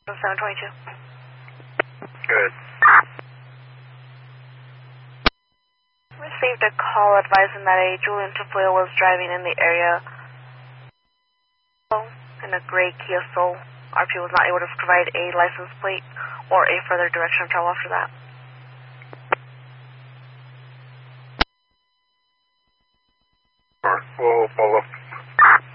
722. Good. Received a call advising that a Julian Tafoya was driving in the area in a gray Kia Soul. RP was not able to provide a license plate or a further direction of travel after that.